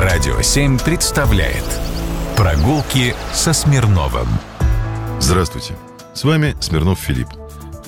Радио 7 представляет «Прогулки со Смирновым». Здравствуйте, с вами Смирнов Филипп. В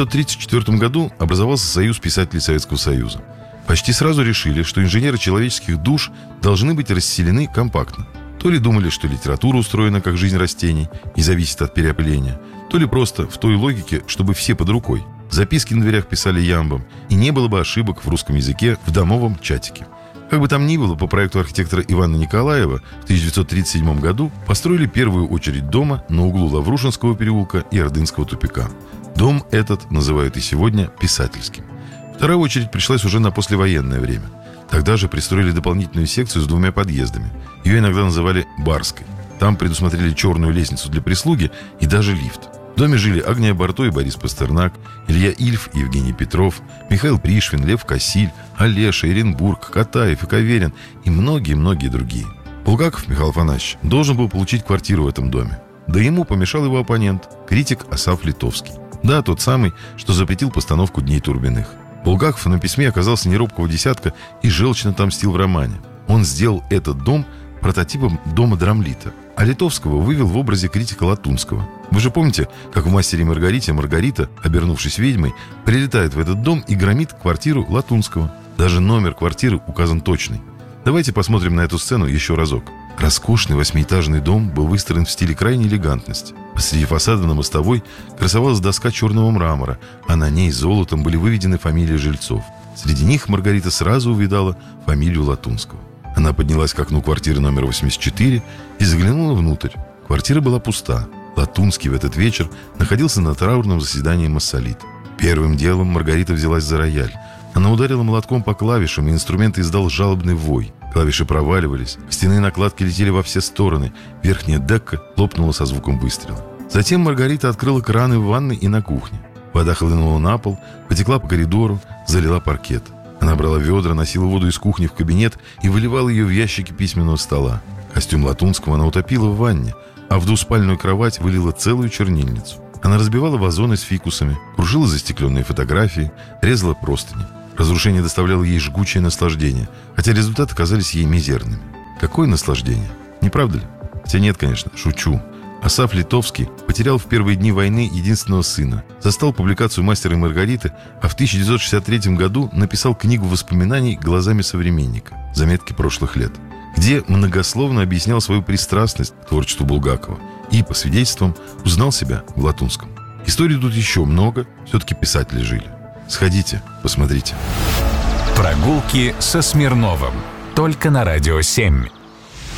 1934 году образовался Союз писателей Советского Союза. Почти сразу решили, что инженеры человеческих душ должны быть расселены компактно. То ли думали, что литература устроена как жизнь растений и зависит от переопыления, то ли просто в той логике, чтобы все под рукой. Записки на дверях писали ямбом, и не было бы ошибок в русском языке в домовом чатике. Как бы там ни было, по проекту архитектора Ивана Николаева в 1937 году построили первую очередь дома на углу Лаврушинского переулка и Ордынского тупика. Дом этот называют и сегодня писательским. Вторая очередь пришлась уже на послевоенное время. Тогда же пристроили дополнительную секцию с 2 подъездами. Ее иногда называли «барской». Там предусмотрели черную лестницу для прислуги и даже лифт. В доме жили Агния Барто и Борис Пастернак, Илья Ильф и Евгений Петров, Михаил Пришвин, Лев Кассиль, Олеша, Эренбург, Катаев и Каверин и многие-многие другие. Булгаков Михаил Афанасьевич должен был получить квартиру в этом доме. Да ему помешал его оппонент, критик Асаф Литовский. Да, тот самый, что запретил постановку «Дней Турбиных». Булгаков на письме оказался не робкого десятка и желчно отомстил в романе. Он сделал этот дом прототипом дома Драмлита, а Литовского вывел в образе критика Латунского. Вы же помните, как в «Мастере и Маргарите» Маргарита, обернувшись ведьмой, прилетает в этот дом и громит квартиру Латунского. Даже номер квартиры указан точный. Давайте посмотрим на эту сцену еще разок. Роскошный 8-этажный дом был выстроен в стиле крайней элегантности. Посреди фасада на мостовой красовалась доска черного мрамора, а на ней золотом были выведены фамилии жильцов. Среди них Маргарита сразу увидала фамилию Латунского. Она поднялась к окну квартиры номер 84 и заглянула внутрь. Квартира была пуста. Латунский в этот вечер находился на траурном заседании массолита. Первым делом Маргарита взялась за рояль. Она ударила молотком по клавишам, и инструмент издал жалобный вой. Клавиши проваливались, стенные накладки летели во все стороны, верхняя декка лопнула со звуком выстрела. Затем Маргарита открыла краны в ванной и на кухне. Вода хлынула на пол, потекла по коридору, залила паркет. Она брала ведра, носила воду из кухни в кабинет и выливала ее в ящики письменного стола. Костюм Латунского она утопила в ванне, а в двуспальную кровать вылила целую чернильницу. Она разбивала вазоны с фикусами, кружила застекленные фотографии, резала простыни. Разрушение доставляло ей жгучее наслаждение, хотя результаты казались ей мизерными. Какое наслаждение? Не правда ли? Хотя нет, конечно, шучу. Асаф Литовский потерял в первые дни войны единственного сына, застал публикацию «Мастера и Маргариты», а в 1963 году написал книгу воспоминаний глазами современника «Заметки прошлых лет», где многословно объяснял свою пристрастность к творчеству Булгакова и, по свидетельствам, узнал себя в Латунском. Историй тут еще много, все-таки писатели жили. Сходите, посмотрите. «Прогулки со Смирновым» только на Радио 7.